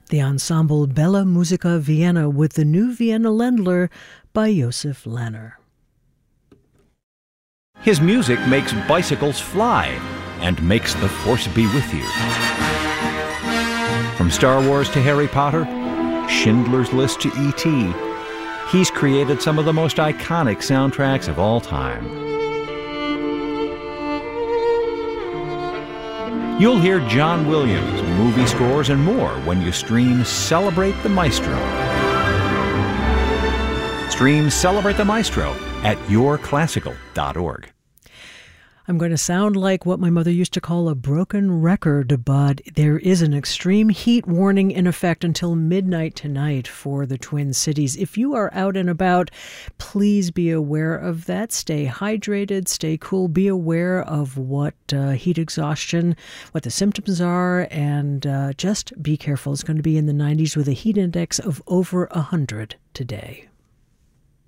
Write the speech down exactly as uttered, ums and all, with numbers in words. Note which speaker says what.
Speaker 1: The ensemble Bella Musica Vienna with the new Vienna Ländler by Josef Lanner.
Speaker 2: His music makes bicycles fly and makes the Force be with you. From Star Wars to Harry Potter, Schindler's List to E T, he's created some of the most iconic soundtracks of all time. You'll hear John Williams, movie scores, and more when you stream Celebrate the Maestro. Stream Celebrate the Maestro at your classical dot org.
Speaker 1: I'm going to sound like what my mother used to call a broken record, but there is an extreme heat warning in effect until midnight tonight for the Twin Cities. If you are out and about, please be aware of that. Stay hydrated, stay cool, be aware of what uh, heat exhaustion, what the symptoms are, and uh, just be careful. It's going to be in the nineties with a heat index of over one hundred today.